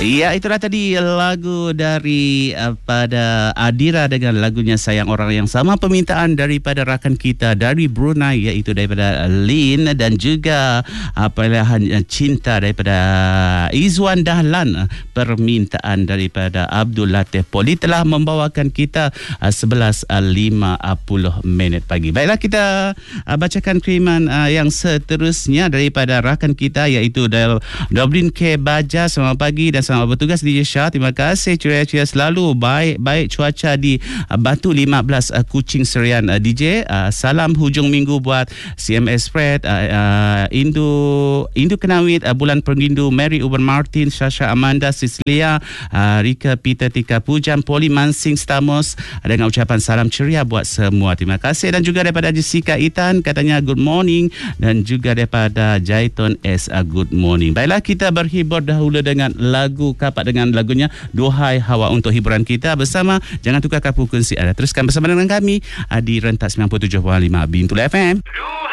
Ya, itulah tadi lagu dari pada Adira dengan lagunya Sayang Orang Yang Sama, permintaan daripada rakan kita dari Brunei, iaitu daripada Lin, dan juga pilihan Cinta daripada Izwan Dahlan, permintaan daripada Abdul Latif Poli, telah membawakan kita 11.50 pagi. Baiklah, kita bacakan kiriman yang seterusnya daripada rakan kita, iaitu Dobrin K. Baja. Selamat pagi dan selamat bertugas DJ Shah. Terima kasih, ceria-ceria selalu. Baik cuaca di Batu 15 Kuching Serian DJ. Salam hujung minggu buat CMS Fred, Indu Kenawit, Bulan Perindu, Mary Uban Martin, Sasha Amanda, Sislia, Rika Peter Tika Pujan, Poli Mansing Stamos, dengan ucapan salam ceria buat semua. Terima kasih. Dan juga daripada Jessica Itan, katanya good morning, dan juga daripada Jaiton S, good morning. Baiklah, kita berhibur dahulu dengan lagu Kapak dengan lagunya Duhai Hawa untuk hiburan kita bersama. Jangan tukarkan frekuensi anda. Teruskan bersama dengan kami di rentak 97.5 Bintul FM.